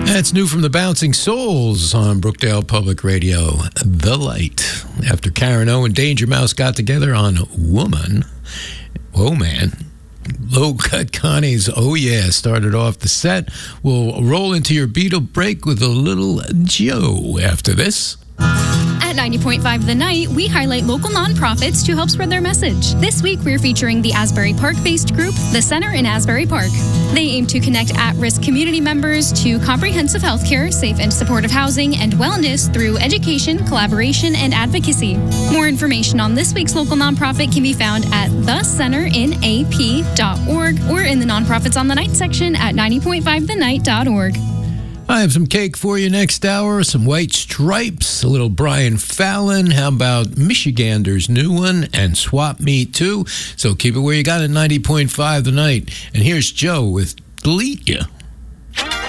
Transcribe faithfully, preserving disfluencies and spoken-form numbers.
That's new from the Bouncing Souls on Brookdale Public Radio, The Light. After Karen O and Danger Mouse got together on Woman, whoa, man. Low Cut Connie's Oh Yeah started off the set. We'll roll into your Beatle break with a little Joe after this. At ninety point five The Night, we highlight local nonprofits to help spread their message. This week, we're featuring the Asbury Park-based group, The Center in Asbury Park. They aim to connect at-risk community members to comprehensive health care, safe and supportive housing, and wellness through education, collaboration, and advocacy. More information on this week's local nonprofit can be found at the center in a p dot org or in the Nonprofits on the Night section at ninety point five the night dot org. I have some cake for you next hour, some White Stripes, a little Brian Fallon. How about Michigander's new one and Swap Meet too? So keep it where you got it, ninety point five The Night. And here's Joe with Delete Ya.